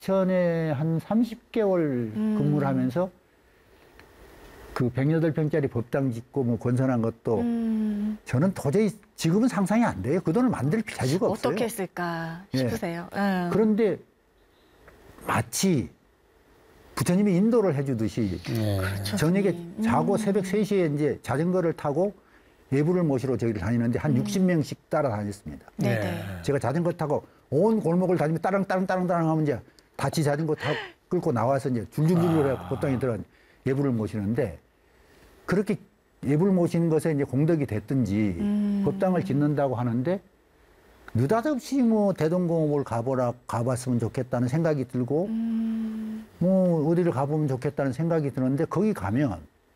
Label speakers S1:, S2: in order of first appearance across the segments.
S1: 전에 한 30개월 근무를 하면서 그 108평짜리 법당 짓고 뭐 건설한 것도 저는 도저히 지금은 상상이 안 돼요. 그 돈을 만들 자유가 없어요.
S2: 어떻게 했을까
S1: 예.
S2: 싶으세요?
S1: 그런데 마치 부처님이 인도를 해주듯이
S2: 그렇죠,
S1: 저녁에
S2: 스님.
S1: 자고 새벽 3시에 이제 자전거를 타고 예불을 모시러 저기를 다니는데 한 60명씩 따라다녔습니다.
S2: 네네.
S1: 제가 자전거 타고 온 골목을 다니며 따랑따랑따랑따랑 하면 이제 같이 자전거 타고 끌고 나와서 이제 줄줄줄 해서 법당에 들어가 예불을 모시는데 그렇게 예불 모시는 것에 이제 공덕이 됐든지 법당을 짓는다고 하는데 느닷없이 뭐 대동공업을 가봤으면 좋겠다는 생각이 들고 뭐 어디를 가보면 좋겠다는 생각이 드는데 거기 가면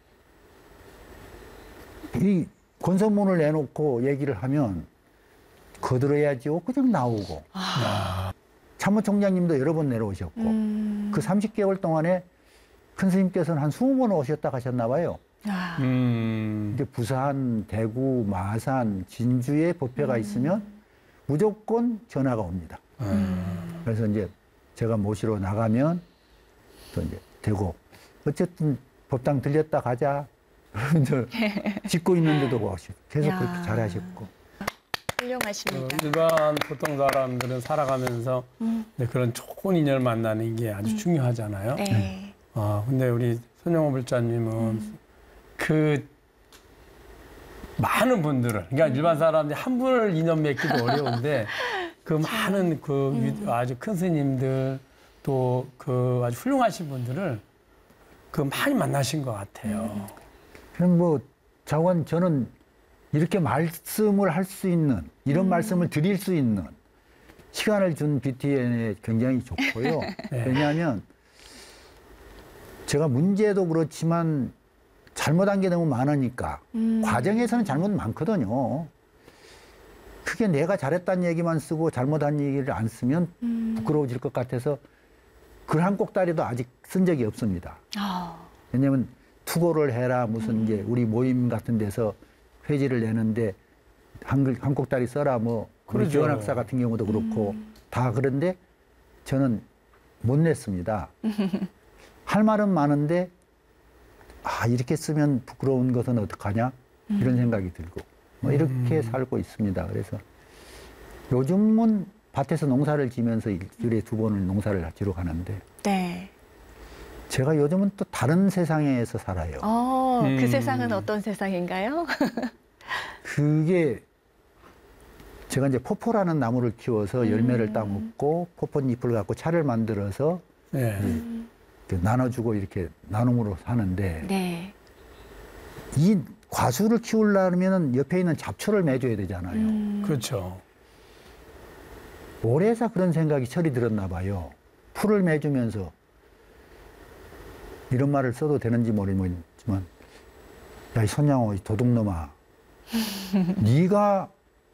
S1: 이 건설문을 내놓고 얘기를 하면 거들어야지요. 그냥 나오고. 참모총장님도 여러 번 내려오셨고 그 30개월 동안에 큰 스님께서는 한 20번 오셨다 가셨나 봐요. 이제 부산, 대구, 마산, 진주에 법회가 있으면 무조건 전화가 옵니다. 그래서 이제 제가 모시러 나가면 또 이제 되고 어쨌든 법당 들렸다 가자. 이제 짓고 있는데도 계속
S2: 야.
S1: 그렇게 잘하셨고.
S2: 훌륭하십니다.
S3: 일반 보통 사람들은 살아가면서 네, 그런 좋은 인연을 만나는 게 아주 중요하잖아요.
S2: 네.
S3: 근데 우리 손영호 불자님은 그 많은 분들을, 그러니까 일반 사람들이 한 분을 인연 맺기도 어려운데 그 많은 그 아주 큰 스님들 또 그 아주 훌륭하신 분들을 그 많이 만나신 것 같아요.
S1: 그럼 뭐 자원 저는 이렇게 말씀을 할 수 있는 이런 말씀을 드릴 수 있는 시간을 준 BTN에 굉장히 좋고요.
S3: 네.
S1: 왜냐하면 제가 문제도 그렇지만 잘못한 게 너무 많으니까 과정에서는 잘못 많거든요. 크게 내가 잘했다는 얘기만 쓰고 잘못한 얘기를 안 쓰면 부끄러워질 것 같아서 글 한 꼭다리도 아직 쓴 적이 없습니다. 왜냐하면 투고를 해라 무슨 이제 우리 모임 같은 데서 회지를 내는데 한 꼭다리 써라 뭐 우리
S3: 그러죠.
S1: 지원 학사 같은 경우도 그렇고 다 그런데 저는 못 냈습니다. 할 말은 많은데 이렇게 쓰면 부끄러운 것은 어떡하냐 이런 생각이 들고 뭐 이렇게 살고 있습니다. 그래서 요즘은 밭에서 농사를 지면서 일주일에 2번을 농사를 지러 가는데
S2: 네.
S1: 제가 요즘은 또 다른 세상에서 살아요.
S2: 그 세상은 어떤 세상인가요?
S1: 그게 제가 이제 포포라는 나무를 키워서 열매를 따먹고 포포잎을 갖고 차를 만들어서
S3: 네.
S1: 이렇게 나눠주고 이렇게 나눔으로 사는데
S2: 네.
S1: 이 과수를 키우려면 옆에 있는 잡초를 매줘야 되잖아요.
S3: 그렇죠.
S1: 오래서 그런 생각이 철이 들었나 봐요. 풀을 매주면서 이런 말을 써도 되는지 모르겠지만 야, 이 손양호, 이 도둑놈아. 네가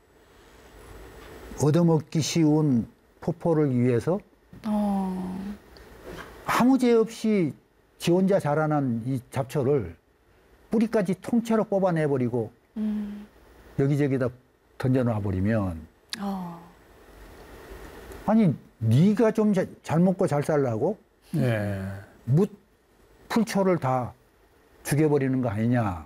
S1: 얻어먹기 쉬운 포포를 위해서 아무 죄 없이 지 혼자 자라난 이 잡초를 뿌리까지 통째로 뽑아내버리고 여기저기다 던져놔버리면 아니 네가 좀 잘 먹고 잘 살라고
S3: 네.
S1: 풀초를 다 죽여버리는 거 아니냐.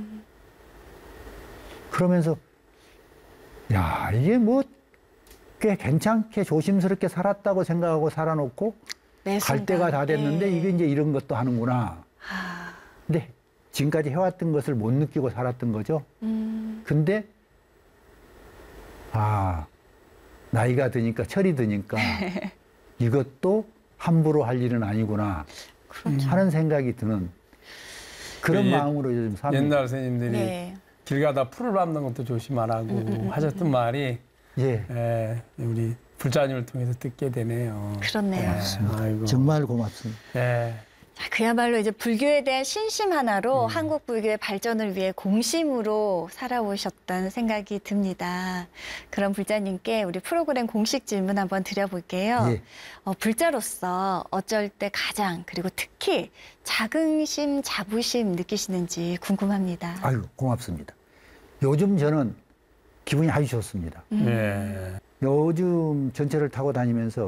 S1: 그러면서 야 이게 뭐 꽤 괜찮게 조심스럽게 살았다고 생각하고 살아놓고 갈 때가 다 됐는데 이게 이제 이런 것도 하는구나. 근데 지금까지 해왔던 것을 못 느끼고 살았던 거죠. 근데 나이가 드니까 철이 드니까 이것도 함부로 할 일은 아니구나 하는 생각이 드는 그런 마음으로 요즘 삽니다.
S3: 옛날 스님들이
S2: 네.
S3: 길 가다 풀을 밟는 것도 조심하라고 하셨던 말이 우리 불자님을 통해서 듣게 되네요.
S2: 그렇네요.
S3: 아이고.
S1: 정말 고맙습니다.
S2: 자, 그야말로 이제 불교에 대한 신심 하나로 한국 불교의 발전을 위해 공심으로 살아오셨다는 생각이 듭니다. 그럼 불자님께 우리 프로그램 공식 질문 한번 드려볼게요.
S1: 예.
S2: 불자로서 어쩔 때 가장 그리고 특히 자긍심, 자부심 느끼시는지 궁금합니다.
S1: 아유 고맙습니다. 요즘 저는 기분이 아주 좋습니다.
S3: 네.
S1: 요즘 전철을 타고 다니면서